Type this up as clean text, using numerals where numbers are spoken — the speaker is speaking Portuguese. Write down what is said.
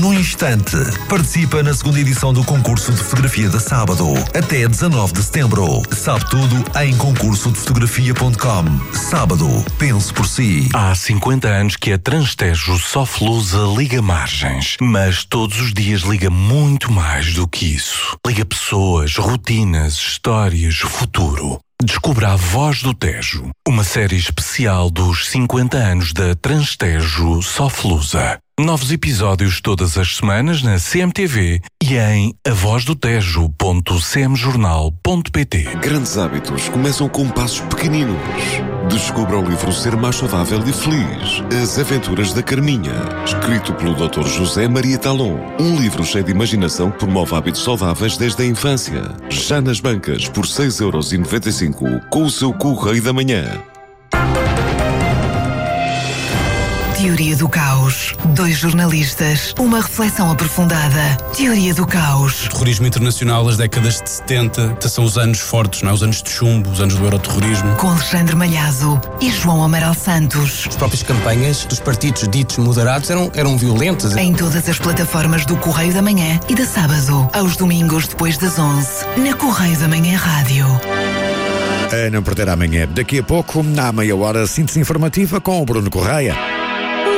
num instante. Participa na segunda edição do concurso de fotografia de sábado, até 19 de setembro. Sabe tudo em concursodefotografia.com. Sábado, pense por si. Há 50 anos que a Transtejo Soflusa liga margens, mas todos os dias liga muito mais do que isso. Liga pessoas, rotinas, histórias, futuro. Descubra A Voz do Tejo, uma série especial dos 50 anos da Transtejo Soflusa. Novos episódios todas as semanas na CMTV e em avozdotejo.cmjornal.pt. Grandes hábitos começam com passos pequeninos. Descubra o livro Ser Mais Saudável e Feliz. As Aventuras da Carminha, escrito pelo Dr. José Maria Talon. Um livro cheio de imaginação que promove hábitos saudáveis desde a infância. Já nas bancas por 6,95€ com o seu Correio da Manhã. Teoria do Caos. 2 jornalistas, uma reflexão aprofundada. Teoria do Caos. Terrorismo internacional, as décadas de 70, são os anos fortes, não é? Os anos de chumbo, os anos do euroterrorismo. Com Alexandre Malhazo e João Amaral Santos. As próprias campanhas dos partidos ditos moderados eram violentas. Em todas as plataformas do Correio da Manhã e da sábado, aos domingos depois das 11, na Correio da Manhã Rádio. A não perder amanhã. Daqui a pouco, à meia hora, síntese informativa com o Bruno Correia.